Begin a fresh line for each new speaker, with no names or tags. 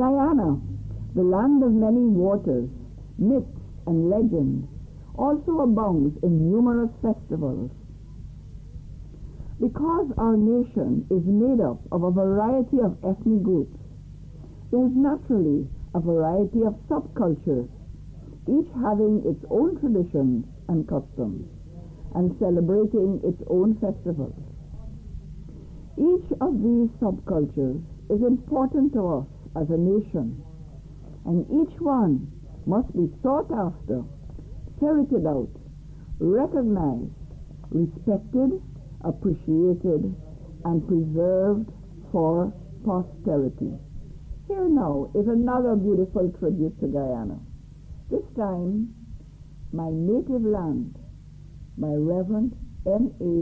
Guyana, the land of many waters, myths and legends, also abounds in numerous festivals. Because our nation is made up of a variety of ethnic groups, there is naturally a variety of subcultures, each having its own traditions and customs, and celebrating its own festivals. Each of these subcultures is important to us as a nation, and each one must be sought after, ferreted out, recognized, respected, appreciated, and preserved for posterity. Here now is another beautiful tribute to Guyana. This time, my native land, by Reverend M.A.